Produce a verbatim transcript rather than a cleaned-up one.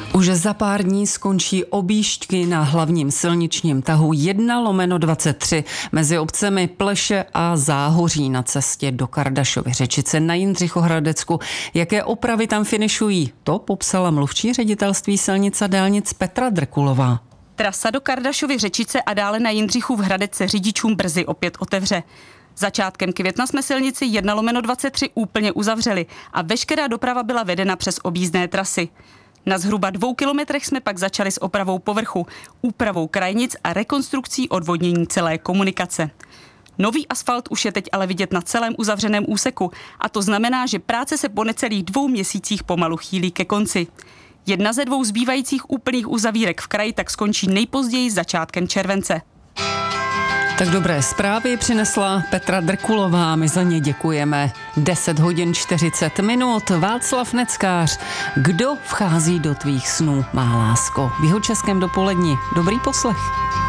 Už za pár dní skončí objížďky na hlavním silničním tahu jedna lomeno dvacet tři mezi obcemi Pleše a Záhoří na cestě do Kardašovy Řečice na Jindřichohradecku. Jaké opravy tam finišují? To popsala mluvčí ředitelství silnic a dálnic Petra Drkulová. Trasa do Kardašovy Řečice a dále na Jindřichův Hradec se řidičům brzy opět otevře. Začátkem května jsme silnici jedna lomeno dvacet tři úplně uzavřeli a veškerá doprava byla vedena přes objízdné trasy. Na zhruba dvou kilometrech jsme pak začali s opravou povrchu, úpravou krajnic a rekonstrukcí odvodnění celé komunikace. Nový asfalt už je teď ale vidět na celém uzavřeném úseku a to znamená, že práce se po necelých dvou měsících pomalu chýlí ke konci. Jedna ze dvou zbývajících úplných uzavírek v kraji tak skončí nejpozději začátkem července. Tak dobré zprávy přinesla Petra Drkulová, my za ně děkujeme. deset hodin čtyřicet minut, Václav Neckář. Kdo vchází do tvých snů, má lásko? V Jihočeském dopoledni. Dobrý poslech.